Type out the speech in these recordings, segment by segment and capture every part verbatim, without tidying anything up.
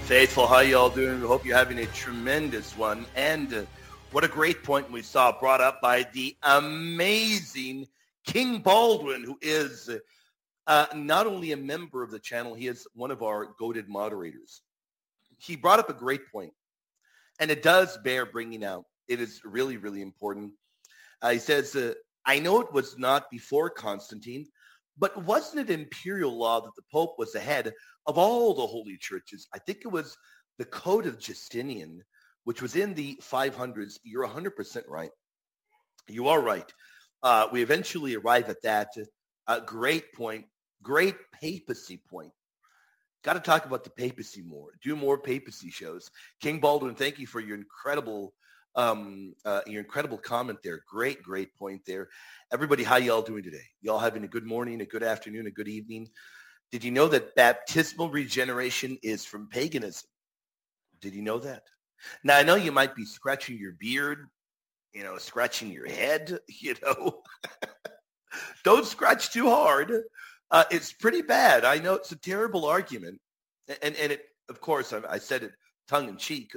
Faithful, how you all doing? We hope you're having a tremendous one. And uh, what a great point we saw brought up by the amazing King Baldwin, who is uh, not only a member of the channel, he is one of our goated moderators. He brought up a great point, and it does bear bringing out. It is really, really important. Uh, he says, uh, I know it was not before Constantine, but wasn't it imperial law that the Pope was the head of all the holy churches? I think it was the Code of Justinian, which was in the five hundreds. You're one hundred percent right. You are right. Uh, we eventually arrive at that. Uh, great point. Great papacy point. Got to talk about the papacy more. Do more papacy shows. King Baldwin, thank you for your incredible Um, uh, your incredible comment there. Great, great point there. Everybody, how y'all doing today? Y'all having a good morning, a good afternoon, a good evening? Did you know that baptismal regeneration is from paganism? Did you know that? Now, I know you might be scratching your beard, you know, scratching your head, you know. Don't scratch too hard. Uh, it's pretty bad. I know it's a terrible argument. And, and it, of course, I, I said it tongue in cheek.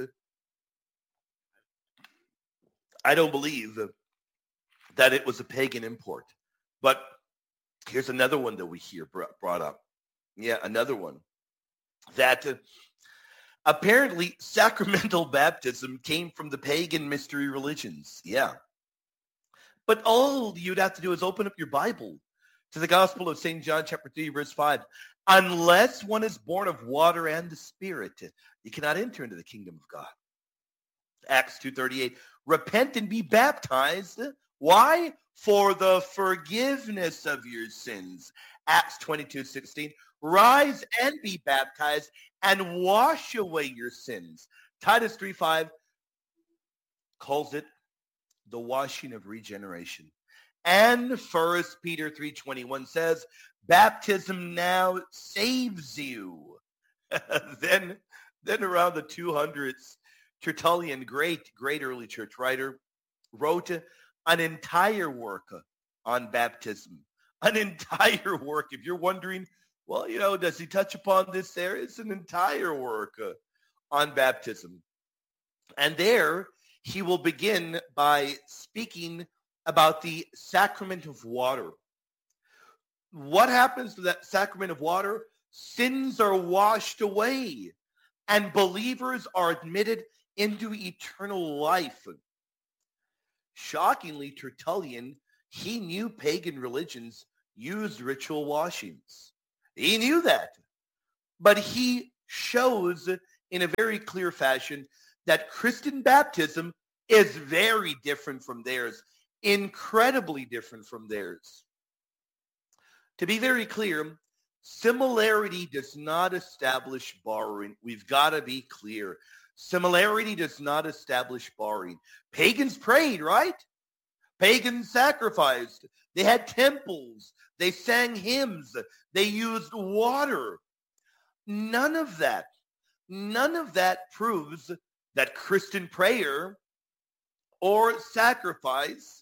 I don't believe that it was a pagan import. But here's another one that we hear brought up. Yeah, another one. That uh, apparently sacramental baptism came from the pagan mystery religions. Yeah. But all you'd have to do is open up your Bible to the Gospel of Saint John chapter three, verse five. Unless one is born of water and the Spirit, you cannot enter into the kingdom of God. Acts two thirty-eight, repent and be baptized. Why? For the forgiveness of your sins. Acts twenty-two sixteen, rise and be baptized and wash away your sins. Titus three five calls it the washing of regeneration. And First Peter three twenty-one says, baptism now saves you. then, then around the two hundreds, Tertullian, great, great early church writer, wrote an entire work on baptism. An entire work. If you're wondering, well, you know, does he touch upon this there? It's an entire work on baptism. And there he will begin by speaking about the sacrament of water. What happens to that sacrament of water? Sins are washed away and believers are admitted into eternal life. Shockingly, Tertullian, he knew pagan religions used ritual washings. He knew that. But he shows in a very clear fashion that Christian baptism is very different from theirs, incredibly different from theirs. To be very clear, similarity does not establish borrowing. We've got to be clear. Similarity does not establish borrowing. Pagans prayed, right? Pagans sacrificed. They had temples. They sang hymns. They used water. None of that, none of that proves that Christian prayer or sacrifice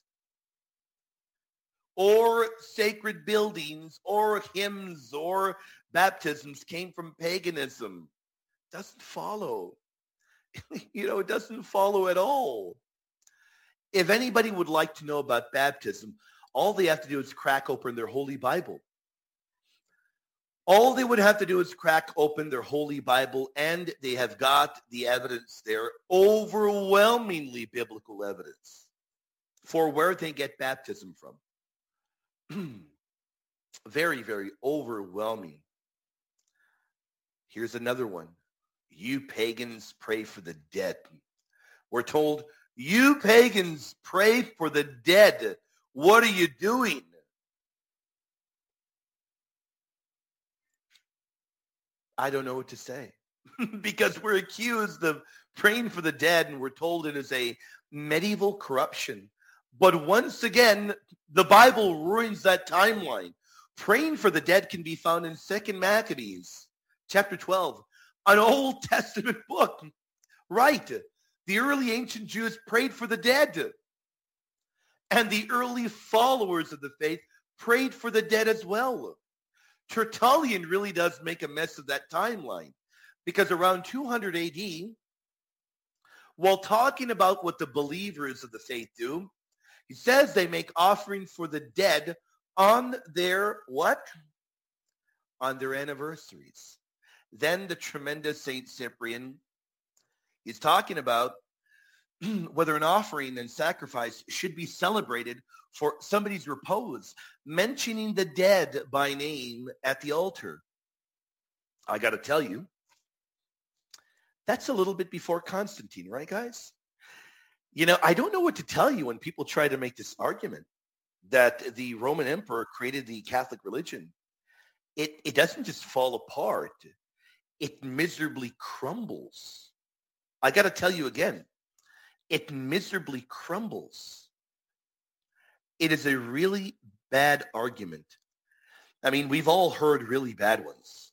or sacred buildings or hymns or baptisms came from paganism. Doesn't follow. You know, it doesn't follow at all. If anybody would like to know about baptism, all they have to do is crack open their Holy Bible. All they would have to do is crack open their Holy Bible, and they have got the evidence there, overwhelmingly biblical evidence, for where they get baptism from. Very, very overwhelming. Here's another one. You pagans pray for the dead. We're told, you pagans pray for the dead. What are you doing? I don't know what to say. Because we're accused of praying for the dead, and we're told it is a medieval corruption. But once again, the Bible ruins that timeline. Praying for the dead can be found in Second Maccabees, chapter twelve. An Old Testament book. Right. The early ancient Jews prayed for the dead. And the early followers of the faith prayed for the dead as well. Tertullian really does make a mess of that timeline. Because around two hundred A D, while talking about what the believers of the faith do, he says they make offerings for the dead on their what? On their anniversaries. Then the tremendous Saint Cyprian is talking about whether an offering and sacrifice should be celebrated for somebody's repose, mentioning the dead by name at the altar. I got to tell you, that's a little bit before Constantine, right, guys? You know, I don't know what to tell you when people try to make this argument that the Roman emperor created the Catholic religion. It, it doesn't just fall apart. It miserably crumbles. I got to tell you again, it miserably crumbles. It is a really bad argument. I mean, we've all heard really bad ones.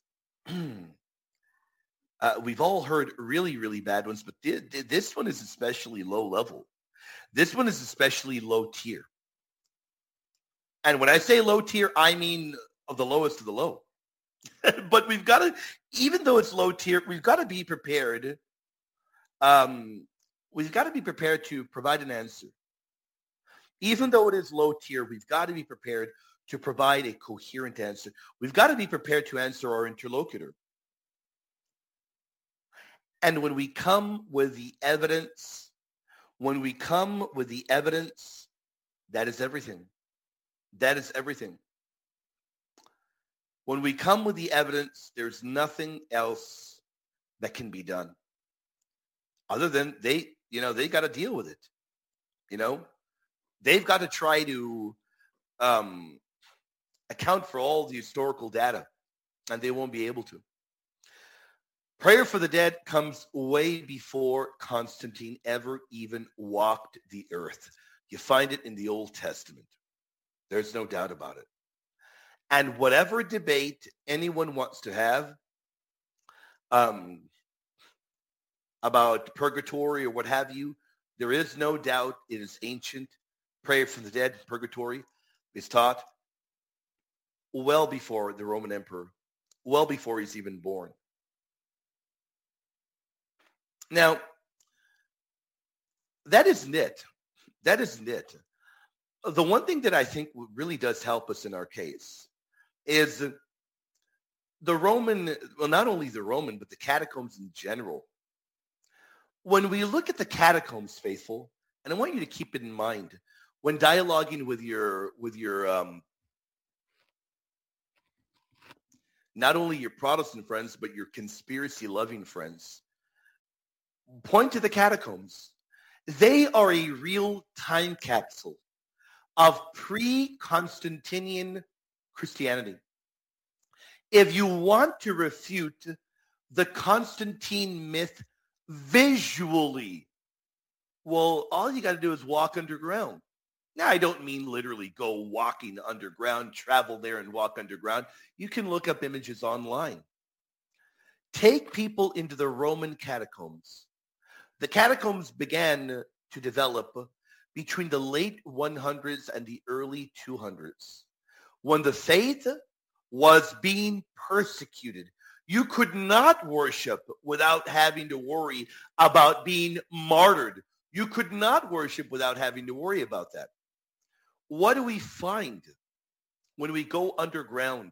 uh, we've all heard really, really bad ones, but th- th- this one is especially low level. This one is especially low tier. And when I say low tier, I mean of the lowest of the low. But we've got to, even though it's low tier, we've got to be prepared. Um, we've got to be prepared to provide an answer. Even though it is low tier, we've got to be prepared to provide a coherent answer. We've got to be prepared to answer our interlocutor. And when we come with the evidence, when we come with the evidence, that is everything. That is everything. When we come with the evidence, there's nothing else that can be done. Other than they, you know, they got to deal with it. You know, they've got to try to um, account for all the historical data, and they won't be able to. Prayer for the dead comes way before Constantine ever even walked the earth. You find it in the Old Testament. There's no doubt about it. And whatever debate anyone wants to have um, about purgatory or what have you, there is no doubt it is ancient. Prayer for the dead, purgatory, is taught well before the Roman emperor, well before he's even born. Now, that isn't it. That isn't it. The one thing that I think really does help us in our case is the Roman, well, not only the Roman, but the catacombs in general. When we look at the catacombs, faithful, and I want you to keep it in mind when dialoguing with your, with your, um, not only your Protestant friends, but your conspiracy-loving friends, point to the catacombs. They are a real time capsule of pre-Constantinian Christianity. If you want to refute the Constantine myth visually, well, all you got to do is walk underground. Now, I don't mean literally go walking underground, travel there and walk underground. You can look up images online. Take people into the Roman catacombs. The catacombs began to develop between the late one hundreds and the early two hundreds, when the faith was being persecuted. You could not worship without having to worry about being martyred. You could not worship without having to worry about that. What do we find when we go underground?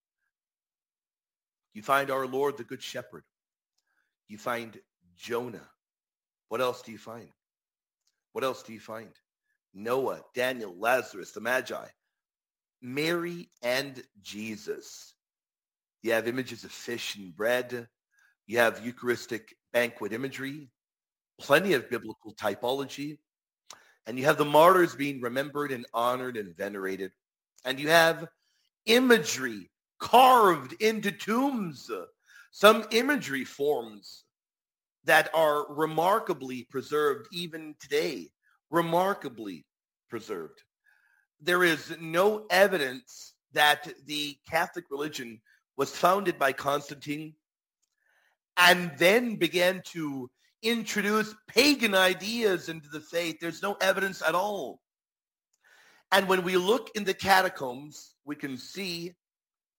You find our Lord, the Good Shepherd. You find Jonah. What else do you find? What else do you find? Noah, Daniel, Lazarus, the Magi, Mary, and Jesus. You have images of fish and bread. You have Eucharistic banquet imagery, plenty of biblical typology. And you have the martyrs being remembered and honored and venerated. And you have imagery carved into tombs, some imagery forms that are remarkably preserved even today, remarkably preserved. There is no evidence that the Catholic religion was founded by Constantine and then began to introduce pagan ideas into the faith. There's no evidence at all. And when we look in the catacombs, we can see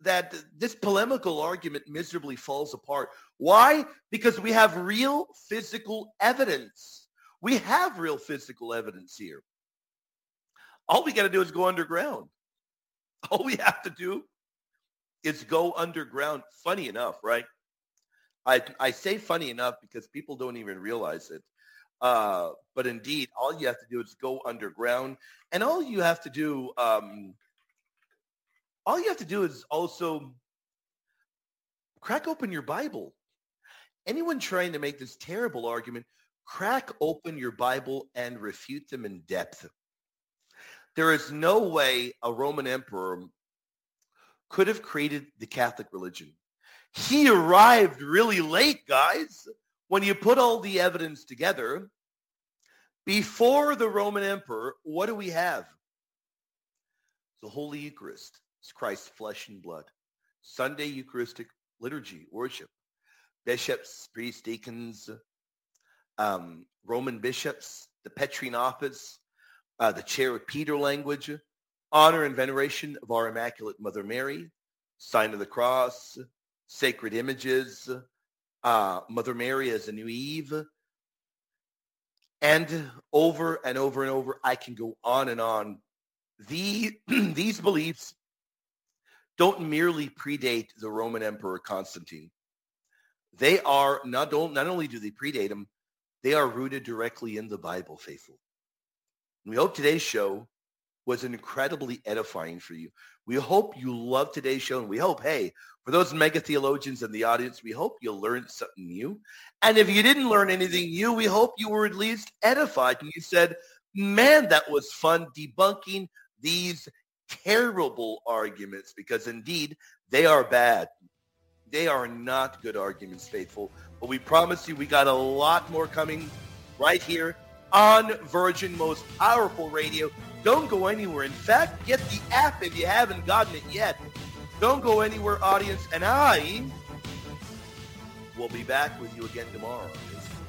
that this polemical argument miserably falls apart. Why? Because we have real physical evidence. We have real physical evidence here. All we got to do is go underground. All we have to do is go underground. Funny enough, right? I, I say funny enough because people don't even realize it. Uh, but indeed, all you have to do is go underground. And all you have to do, um, all you have to do is also crack open your Bible. Anyone trying to make this terrible argument, crack open your Bible and refute them in depth. There is no way a Roman emperor could have created the Catholic religion. He arrived really late, guys. When you put all the evidence together, before the Roman emperor, what do we have? The Holy Eucharist. It's Christ's flesh and blood. Sunday Eucharistic liturgy, worship. Bishops, priests, deacons, um, Roman bishops, the Petrine office, uh, the chair of Peter language, honor and veneration of our Immaculate Mother Mary, sign of the cross, sacred images, uh, Mother Mary as a new Eve, and over and over and over, I can go on and on. The, these beliefs don't merely predate the Roman Emperor Constantine. They are, not, don't, not only do they predate him, they are rooted directly in the Bible, faithful. We hope today's show was incredibly edifying for you. We hope you love today's show, and we hope, hey, for those mega theologians in the audience, we hope you learned something new. And if you didn't learn anything new, we hope you were at least edified. And you said, man, that was fun debunking these terrible arguments, because indeed they are bad. They are not good arguments, faithful. But we promise you we got a lot more coming right here on Virgin Most Powerful Radio. Don't go anywhere. In fact, get the app if you haven't gotten it yet. Don't go anywhere, audience. And I will be back with you again tomorrow.